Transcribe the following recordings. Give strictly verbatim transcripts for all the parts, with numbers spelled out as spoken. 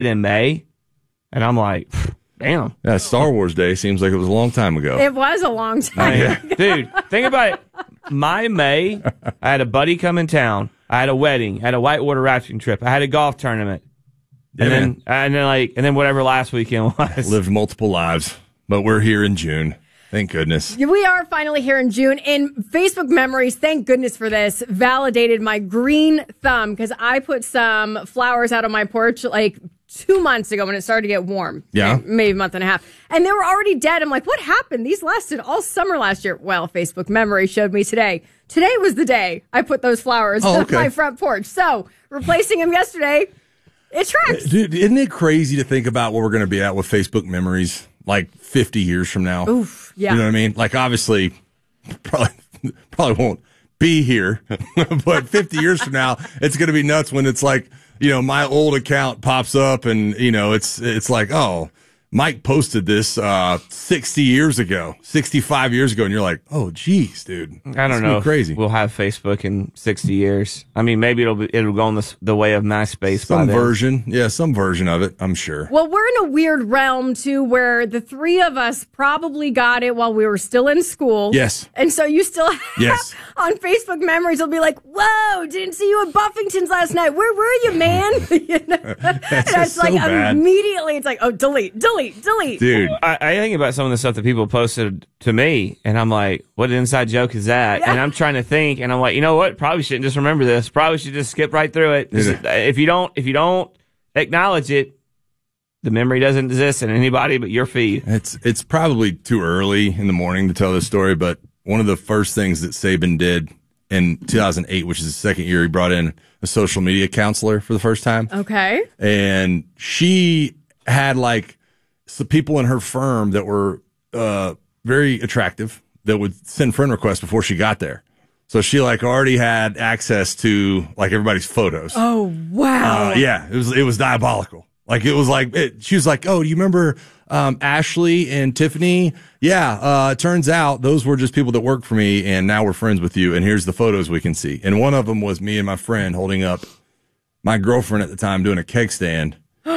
in May, and I'm like, damn. Yeah, Star Wars Day seems like it was a long time ago. It was a long time I mean, ago. Dude, think about it. My May, I had a buddy come in town. I had a wedding. I had a whitewater rafting trip. I had a golf tournament. Yeah, and then, man. and then, like, and then whatever last weekend was. Lived multiple lives, but we're here in June. Thank goodness. We are finally here in June, and Facebook Memories, thank goodness for this, validated my green thumb because I put some flowers out on my porch like two months ago when it started to get warm. Yeah. Maybe a month and a half. And they were already dead. I'm like, what happened? These lasted all summer last year. Well, Facebook Memories showed me today. Today was the day I put those flowers Oh, on okay. my front porch. So, replacing them yesterday, it tracks. Dude, isn't it crazy to think about what we're going to be at with Facebook Memories like fifty years from now? Oof, yeah. You know what I mean? Like, obviously, probably probably won't be here, but fifty years from now, it's going to be nuts when it's like, you know, my old account pops up and, you know, it's it's like, oh, Mike posted this uh, sixty years ago, sixty-five years ago, and you're like, oh, geez, dude. I don't know. If crazy. We'll have Facebook in sixty years. I mean, maybe it'll be, it'll go on the, the way of MySpace by Some then. version. Yeah, some version of it, I'm sure. Well, we're in a weird realm, too, where the three of us probably got it while we were still in school. Yes. And so you still have, Yes. on Facebook Memories, it'll be like, whoa, didn't see you at Buffington's last night. Where were you, man? You know? And it's just like, so bad. immediately, it's like, oh, delete, delete, delete. Dude. I, I think about some of the stuff that people posted to me, and I'm like, what inside joke is that? Yeah. And I'm trying to think, and I'm like, you know what? Probably shouldn't just remember this. Probably should just skip right through it. Just- if you don't, if you don't acknowledge it, the memory doesn't exist in anybody but your feed. It's it's probably too early in the morning to tell this story, but one of the first things that Saban did in two thousand eight, which is the second year, he brought in a social media counselor for the first time. Okay. And she had like some people in her firm that were uh, very attractive that would send friend requests before she got there. So she like already had access to like everybody's photos. Oh, wow. Uh, yeah, it was it was diabolical. Like it was like it, she was like, "Oh, do you remember um, Ashley and Tiffany? Yeah, uh, it turns out those were just people that worked for me, and now we're friends with you. And here's the photos we can see. And one of them was me and my friend holding up my girlfriend at the time doing a keg stand,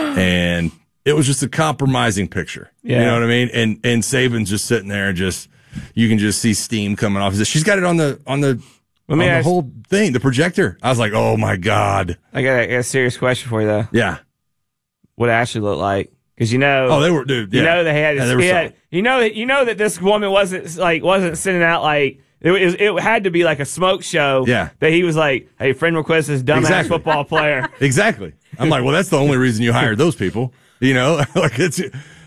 and it was just a compromising picture. Yeah. You know what I mean? And and Saban's just sitting there, and just you can just see steam coming off. She's got it on the on the. Let me on the ask- whole thing, the projector. I was like, "Oh my god!" I got, a, I got a serious question for you, though. Yeah. What Ashley looked like? Because you know, Oh, they were, dude. you yeah. know they had, Yeah, they were he had solid. you know that you know that this woman wasn't like wasn't sending out like it was. It had to be like a smoke show. Yeah. That he was like, hey, friend request this dumbass Exactly. football player. Exactly. I'm like, well, that's the only reason you hired those people. You know, like it's.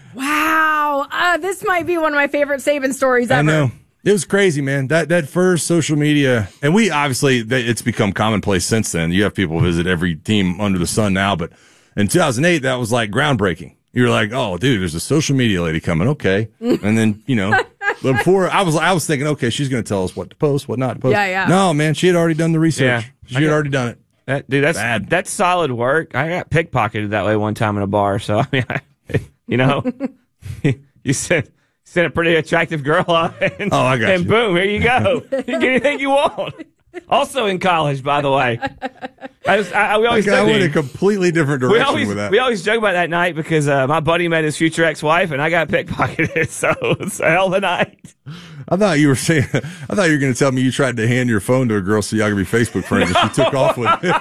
Wow. Uh, this might be one of my favorite Saban stories ever. I know. It was crazy, man. That that first social media, and we obviously it's become commonplace since then. You have people visit every team under the sun now, but in two thousand eight, that was like groundbreaking. You were like, oh, dude, there's a social media lady coming. Okay, and then you know, but before I was I was thinking, okay, she's going to tell us what to post, what not to post. Yeah, yeah. No, man, she had already done the research. Yeah. She had already done it. That, dude, that's Bad. that's solid work. I got pickpocketed that way one time in a bar. So I mean, I, you know, you sent sent a pretty attractive girl out, and, Oh, I got and you. boom, here you go. You get anything you want. Also in college, by the way. I just, I, we always Like, I joke- went a completely different we direction always with that. we always joke about that night because uh, my buddy met his future ex-wife, and I got pickpocketed. So it's a hell of a night. I thought you were saying. I thought you were going to tell me you tried to hand your phone to a girl so y'all could be Facebook friends, and she took off with it.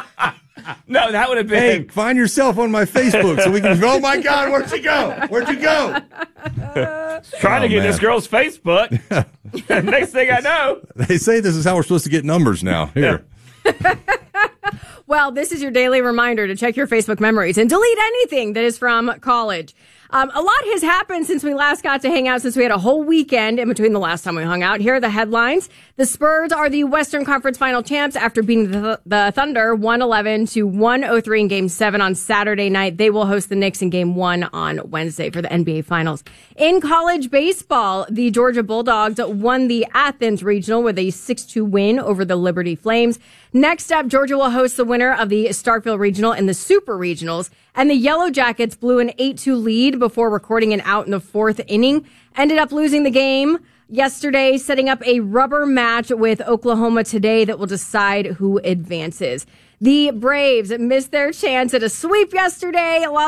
No, that would have Hey, been. find yourself on my Facebook so we can. Oh my God, where'd you go? Where'd you go? Trying Oh, to get man. this girl's Facebook. Next thing I know, They say this is how we're supposed to get numbers now. Here, Well, this is your daily reminder to check your Facebook memories and delete anything that is from college. Um, a lot has happened since we last got to hang out, since we had a whole weekend in between the last time we hung out. Here are the headlines. The Spurs are the Western Conference final champs after beating the, the Thunder one eleven to one oh three in Game seven on Saturday night. They will host the Knicks in Game one on Wednesday for the N B A Finals. In college baseball, the Georgia Bulldogs won the Athens Regional with a six two win over the Liberty Flames. Next up, Georgia will host the winner of the Starkville Regional and the Super Regionals. And the Yellow Jackets blew an eight two lead before recording an out in the fourth inning. Ended up losing the game yesterday, setting up a rubber match with Oklahoma today that will decide who advances. The Braves missed their chance at a sweep yesterday,